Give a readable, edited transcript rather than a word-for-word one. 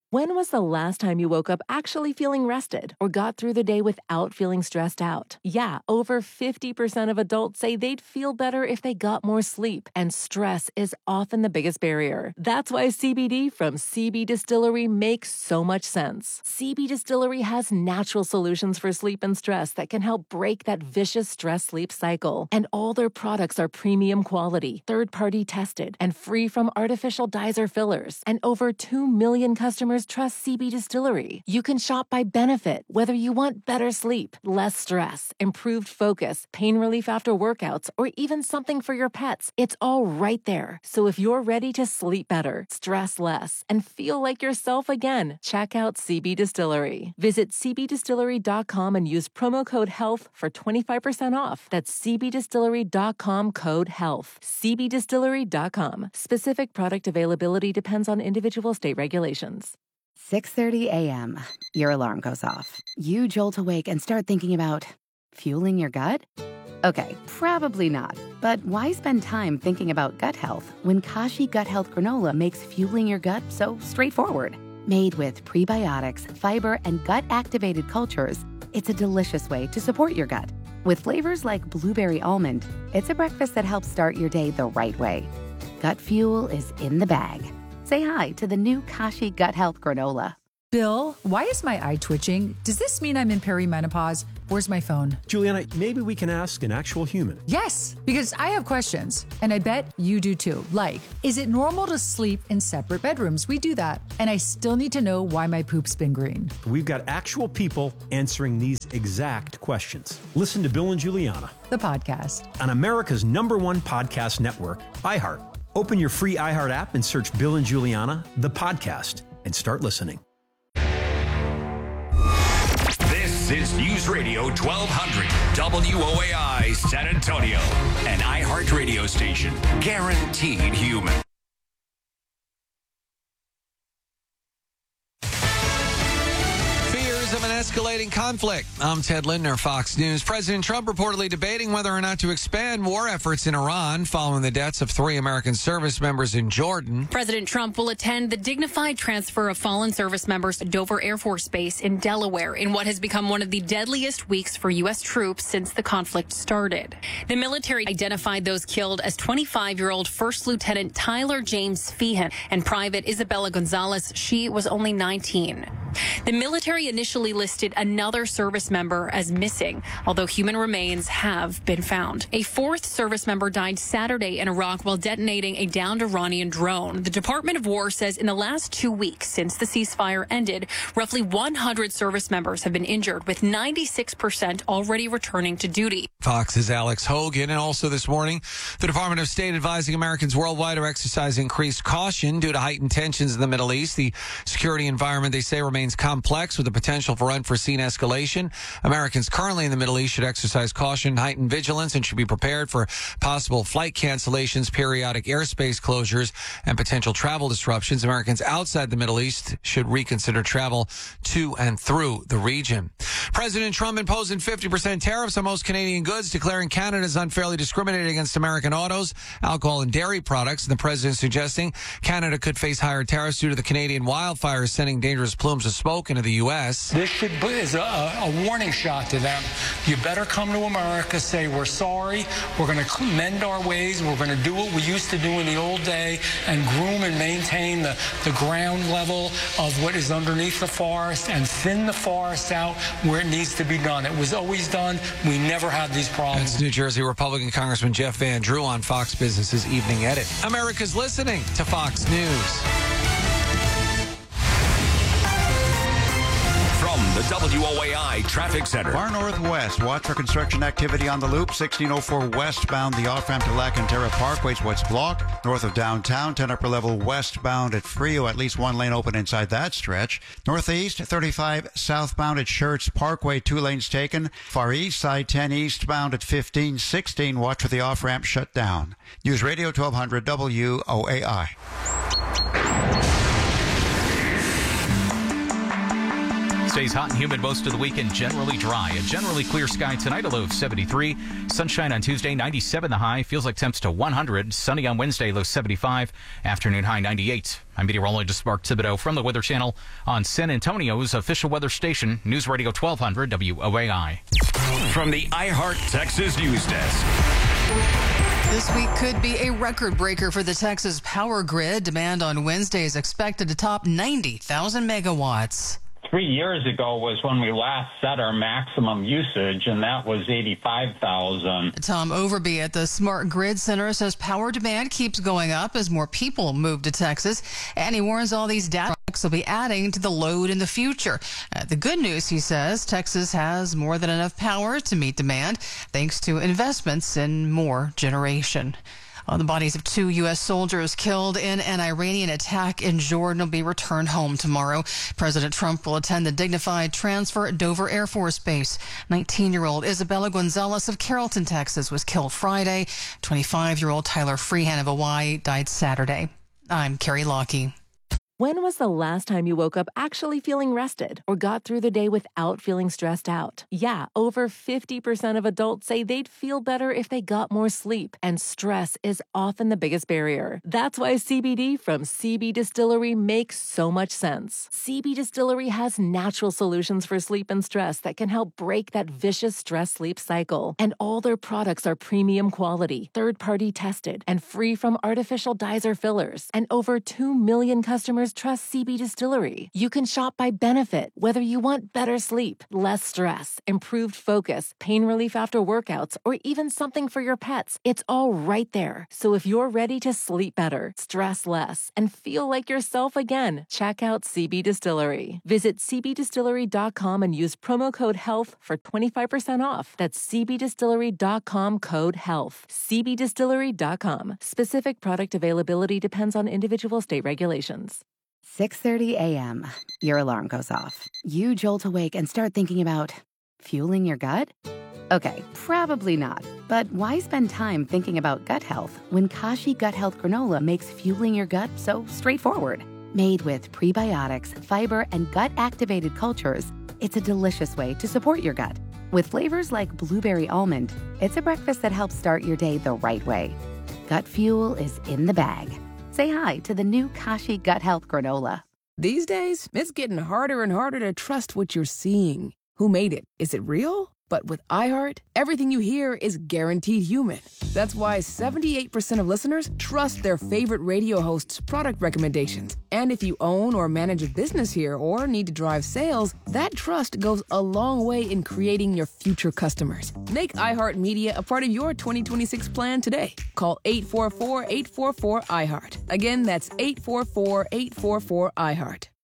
When was the last time you woke up actually feeling rested or got through the day without feeling stressed out? Yeah, over 50% of adults say they'd feel better if they got more sleep, and stress is often the biggest barrier. That's why CBD from CB Distillery makes so much sense. CB Distillery has natural solutions for sleep and stress that can help break that vicious stress-sleep cycle. And all their products are premium quality, third-party tested, and free from artificial dyes or fillers. And over 2 million customers trust CB Distillery. You can shop by benefit, whether you want better sleep, less stress, improved focus, pain relief after workouts, or even something for your pets. It's all right there. So if you're ready to sleep better, stress less, and feel like yourself again, check out CB Distillery. Visit cbdistillery.com and use promo code HEALTH for 25% off. That's cbdistillery.com, code HEALTH. cbdistillery.com. Specific product availability depends on individual state regulations. 6:30 a.m. Your alarm goes off. You jolt awake and start thinking about fueling your gut? Okay, probably not. But why spend time thinking about gut health when Kashi Gut Health Granola makes fueling your gut so straightforward? Made with prebiotics, fiber, and gut-activated cultures, it's a delicious way to support your gut. With flavors like blueberry almond, it's a breakfast that helps start your day the right way. Gut fuel is in the bag. Say hi to the new Kashi Gut Health Granola. Bill, why is my eye twitching? Does this mean I'm in perimenopause? Where's my phone? Juliana, maybe we can ask an actual human. Yes, because I have questions, and I bet you do too. Like, is it normal to sleep in separate bedrooms? We do that. And I still need to know why my poop's been green. We've got actual people answering these exact questions. Listen to Bill and Juliana, The podcast. on America's #1 podcast network, iHeart. Open your free iHeart app and search Bill and Juliana, the podcast, and start listening. This is News Radio 1200 WOAI San Antonio, an iHeart radio station, guaranteed human. Of an escalating conflict. I'm Ted Lindner, Fox News. President Trump reportedly debating whether or not to expand war efforts in Iran following the deaths of 3 American service members in Jordan. President Trump will attend the dignified transfer of fallen service members at Dover Air Force Base in Delaware in what has become one of the deadliest weeks for U.S. troops since the conflict started. The military identified those killed as 25-year-old First Lieutenant Tyler James Feehan and Private Isabella Gonzalez. She was only 19. The military initially listed another service member as missing, although human remains have been found. A 4th service member died Saturday in Iraq while detonating a downed Iranian drone. The Department of War says in the last 2 weeks since the ceasefire ended, roughly 100 service members have been injured, with 96% already returning to duty. Fox's Alex Hogan. And also this morning, the Department of State advising Americans worldwide to exercise increased caution due to heightened tensions in the Middle East. The security environment, they say, remains complex with the potential for unforeseen escalation. Americans currently in the Middle East should exercise caution, heighten vigilance, and should be prepared for possible flight cancellations, periodic airspace closures, and potential travel disruptions. Americans outside the Middle East should reconsider travel to and through the region. President Trump imposing 50% tariffs on most Canadian goods, declaring Canada is unfairly discriminating against American autos, alcohol, and dairy products. And the president suggesting Canada could face higher tariffs due to the Canadian wildfires sending dangerous plumes of smoke into the U.S. This is a warning shot to them. You better come to America, say we're sorry, we're going to mend our ways, we're going to do what we used to do in the old day and groom and maintain the ground level of what is underneath the forest and thin the forest out where it needs to be done. It was always done. We never had these problems. That's New Jersey Republican Congressman Jeff Van Drew on Fox Business's Evening Edit. America's listening to Fox News. From the WOAI Traffic Center. Far northwest, watch for construction activity on the loop. 1604 westbound, the off-ramp to La Cantera Parkway is what's blocked. North of downtown, 10 upper level westbound at Frio, at least one lane open inside that stretch. Northeast, 35 southbound at Schertz Parkway, 2 lanes taken. Far east side, 10 eastbound at 1516, watch for the off-ramp shut down. News Radio 1200 WOAI. Stay stays hot and humid most of the weekend, generally dry. A generally clear sky tonight, a low of 73. Sunshine on Tuesday, 97 the high. Feels like temps to 100. Sunny on Wednesday, low 75. Afternoon high 98. I'm meteorologist Mark Thibodeau from the Weather Channel on San Antonio's official weather station, News Radio 1200 WOAI. From the iHeart Texas News Desk. This week could be a record breaker for the Texas power grid. Demand on Wednesday is expected to top 90,000 megawatts. 3 years ago was when we last set our maximum usage, and that was 85,000. Tom Overby at the Smart Grid Center says power demand keeps going up as more people move to Texas, and he warns all these data products will be adding to the load in the future. The good news, he says, Texas has more than enough power to meet demand thanks to investments in more generation. The bodies of 2 U.S. soldiers killed in an Iranian attack in Jordan will be returned home tomorrow. President Trump will attend the dignified transfer at Dover Air Force Base. 19-year-old Isabella Gonzalez of Carrollton, Texas, was killed Friday. 25-year-old Tyler Freehan of Hawaii died Saturday. I'm Carrie Lockie. When was the last time you woke up actually feeling rested or got through the day without feeling stressed out? Yeah, over 50% of adults say they'd feel better if they got more sleep, and stress is often the biggest barrier. That's why CBD from CB Distillery makes so much sense. CB Distillery has natural solutions for sleep and stress that can help break that vicious stress-sleep cycle. And all their products are premium quality, third-party tested, and free from artificial dyes or fillers. And over 2 million customers trust CB Distillery. You can shop by benefit, whether you want better sleep, less stress, improved focus, pain relief after workouts, or even something for your pets. It's all right there. So if you're ready to sleep better, stress less, and feel like yourself again, check out CB Distillery. Visit cbdistillery.com and use promo code HEALTH for 25% off. That's cbdistillery.com, code HEALTH. cbdistillery.com. Specific product availability depends on individual state regulations. 6:30 a.m. Your alarm goes off. You jolt awake and start thinking about fueling your gut? Okay, probably not. But why spend time thinking about gut health when Kashi Gut Health Granola makes fueling your gut so straightforward? Made with prebiotics, fiber, and gut-activated cultures, it's a delicious way to support your gut. With flavors like blueberry almond, it's a breakfast that helps start your day the right way. Gut fuel is in the bag. Say hi to the new Kashi Gut Health Granola. These days, it's getting harder and harder to trust what you're seeing. Who made it? Is it real? But with iHeart, everything you hear is guaranteed human. That's why 78% of listeners trust their favorite radio hosts' product recommendations. And if you own or manage a business here or need to drive sales, that trust goes a long way in creating your future customers. Make iHeartMedia a part of your 2026 plan today. Call 844-844-iHeart. Again, that's 844-844-iHeart.